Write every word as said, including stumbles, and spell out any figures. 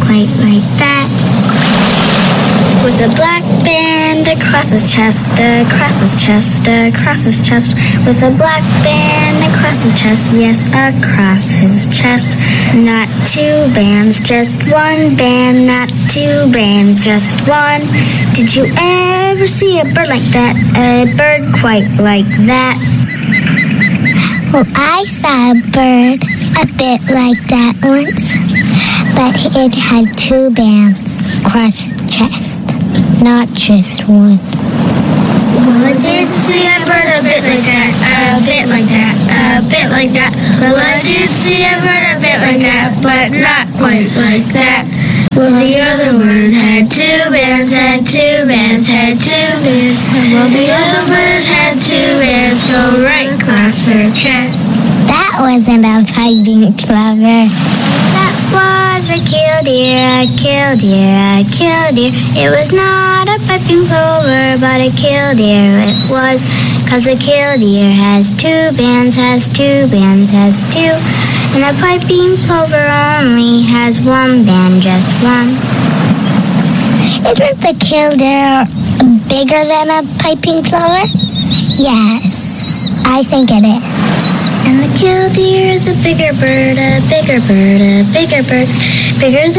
quite like that. With a black band across his chest, across his chest, across his chest. With a black band across his chest, yes, across his chest. Not two bands, just one band. Not two bands, just one. Did you ever see a bird like that? A bird quite like that? Well, I saw a bird a bit like that once, but it had two bands across its chest. Not just one. Well, I did see a bird a bit like that, a bit like that, a bit like that. Well, I did see a bird a bit like that, but not quite like that. Well, the other one had two bands, had two bands, had two bands. Well, the other bird had two bands go right across her chest. That wasn't a piping plover. That was a killdeer, a killdeer, a killdeer. It was not a piping plover, but a killdeer it was. Cause a killdeer has two bands, has two bands, has two. And a piping plover only has one band, just one. Isn't the killdeer bigger than a piping plover? Yes, I think it is. And the killdeer is a bigger bird, a bigger bird, a bigger bird, bigger than